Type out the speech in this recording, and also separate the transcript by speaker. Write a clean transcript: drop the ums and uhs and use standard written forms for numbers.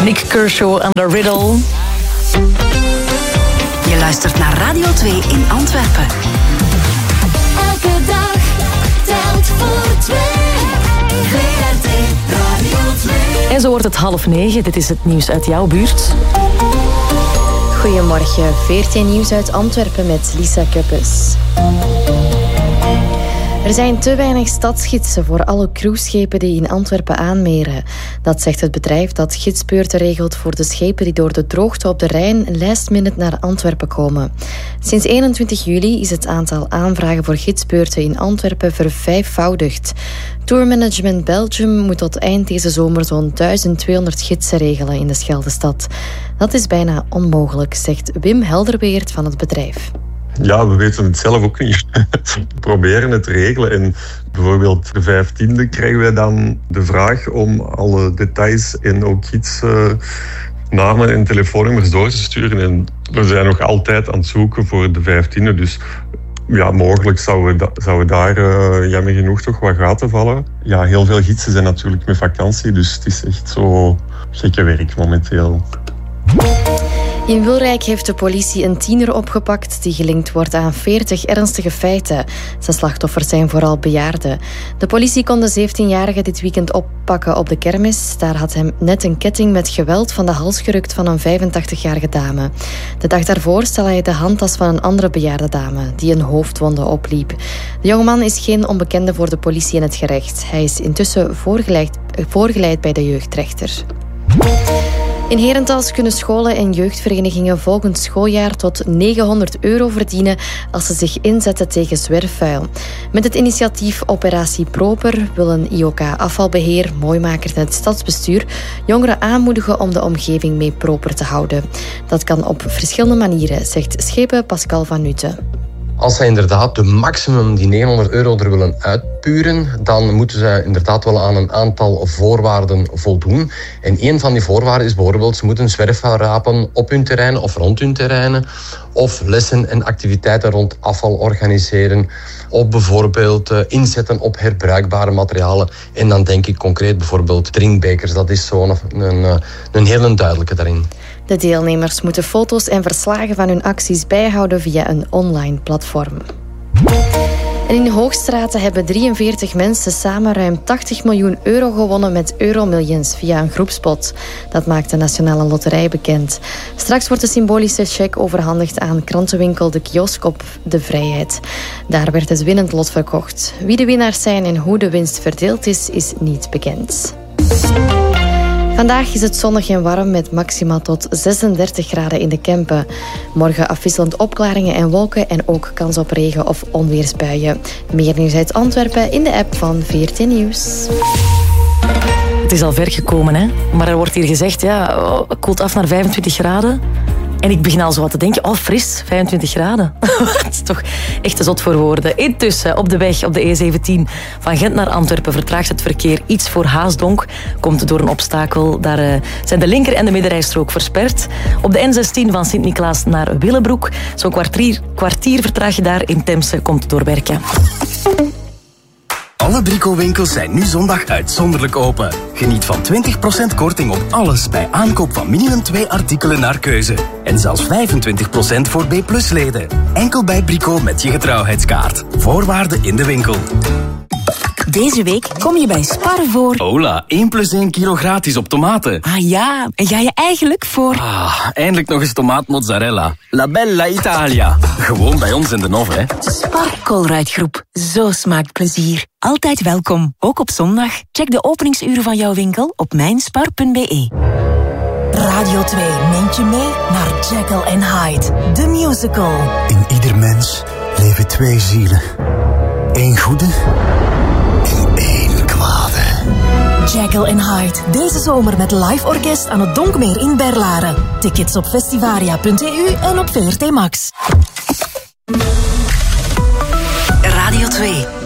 Speaker 1: Nick Kershaw en The Riddle.
Speaker 2: Je luistert naar Radio 2 in Antwerpen.
Speaker 3: Elke dag telt voor 2. VRT Radio 2.
Speaker 1: En zo wordt het 8:30. Dit is het nieuws uit jouw buurt.
Speaker 4: Goedemorgen, VRT Nieuws uit Antwerpen met Lisa Kuppes. Er zijn te weinig stadsgidsen voor alle cruiseschepen die in Antwerpen aanmeren. Dat zegt het bedrijf dat gidsbeurten regelt voor de schepen die door de droogte op de Rijn last minute naar Antwerpen komen. Sinds 21 juli is het aantal aanvragen voor gidsbeurten in Antwerpen vervijfvoudigd. Tourmanagement Belgium moet tot eind deze zomer zo'n 1200 gidsen regelen in de Scheldestad. Dat is bijna onmogelijk, zegt Wim Helderweert van het bedrijf.
Speaker 5: Ja, we weten het zelf ook niet. We proberen het te regelen. En bijvoorbeeld de 15e krijgen wij dan de vraag om alle details en ook iets namen en telefoonnummers door te sturen. En we zijn nog altijd aan het zoeken voor de 15e. Dus ja, mogelijk zouden daar jammer genoeg toch wat gaten vallen. Ja, heel veel gidsen zijn natuurlijk met vakantie. Dus het is echt zo gekke werk momenteel.
Speaker 4: In Wilrijk heeft de politie een tiener opgepakt die gelinkt wordt aan 40 ernstige feiten. Zijn slachtoffers zijn vooral bejaarden. De politie kon de 17-jarige dit weekend oppakken op de kermis. Daar had hem net een ketting met geweld van de hals gerukt van een 85-jarige dame. De dag daarvoor stal hij de handtas van een andere bejaarde dame die een hoofdwonde opliep. De jongeman is geen onbekende voor de politie en het gerecht. Hij is intussen voorgeleid bij de jeugdrechter. In Herentals kunnen scholen en jeugdverenigingen volgend schooljaar tot €900 verdienen als ze zich inzetten tegen zwerfvuil. Met het initiatief Operatie Proper willen IOK Afvalbeheer, Mooimakers en het Stadsbestuur jongeren aanmoedigen om de omgeving mee proper te houden. Dat kan op verschillende manieren, zegt schepen Pascal van Nutten.
Speaker 6: Als zij inderdaad de maximum die €900 er willen uitpuren, dan moeten zij inderdaad wel aan een aantal voorwaarden voldoen. En een van die voorwaarden is bijvoorbeeld, ze moeten zwerfvuil rapen op hun terreinen of rond hun terreinen, of lessen en activiteiten rond afval organiseren, of bijvoorbeeld inzetten op herbruikbare materialen. En dan denk ik concreet bijvoorbeeld drinkbekers. Dat is zo'n een hele duidelijke daarin.
Speaker 4: De deelnemers moeten foto's en verslagen van hun acties bijhouden via een online platform. En in Hoogstraten hebben 43 mensen samen ruim €80 miljoen gewonnen met Euromillions via een groepspot. Dat maakt de Nationale Loterij bekend. Straks wordt de symbolische cheque overhandigd aan krantenwinkel De Kiosk op De Vrijheid. Daar werd het winnend lot verkocht. Wie de winnaars zijn en hoe de winst verdeeld is niet bekend. Vandaag is het zonnig en warm met maxima tot 36 graden in de Kempen. Morgen afwisselend opklaringen en wolken en ook kans op regen- of onweersbuien. Meer nieuws uit Antwerpen in de app van VRT Nieuws.
Speaker 1: Het is al ver gekomen, hè? Maar er wordt hier gezegd, het koelt af naar 25 graden. En ik begin al zo wat te denken, fris, 25 graden. Het is toch echt te zot voor woorden. Intussen, op de weg op de E17 van Gent naar Antwerpen vertraagt het verkeer iets voor Haasdonk. Komt door een obstakel. Daar zijn de linker- en de middenrijstrook versperd. Op de N16 van Sint-Niklaas naar Willebroek. Zo'n kwartier vertraag je daar. In Temse komt door werken.
Speaker 7: Alle Brico-winkels zijn nu zondag uitzonderlijk open. Geniet van 20% korting op alles bij aankoop van minimum 2 artikelen naar keuze. En zelfs 25% voor B+-leden. Enkel bij Brico met je getrouwheidskaart. Voorwaarden in de winkel.
Speaker 2: Deze week kom je bij Spar voor...
Speaker 7: Hola, 1+1 kilo gratis op tomaten.
Speaker 2: Ah ja, en ga je eigenlijk voor...
Speaker 7: Eindelijk nog eens tomaatmozzarella. La Bella Italia. Gewoon bij ons in de Nov, hè.
Speaker 2: Spar Colruyt-groep. Zo smaakt plezier. Altijd welkom, ook op zondag. Check de openingsuren van jouw winkel op mijnspar.be. Radio 2 neemt je mee naar Jekyll and Hyde, de musical.
Speaker 8: In ieder mens leven 2 zielen. 1 goede en 1 kwade.
Speaker 2: Jekyll and Hyde, deze zomer met live orkest aan het Donkmeer in Berlaren. Tickets op festivaria.eu en op VRT Max.
Speaker 9: Radio 2.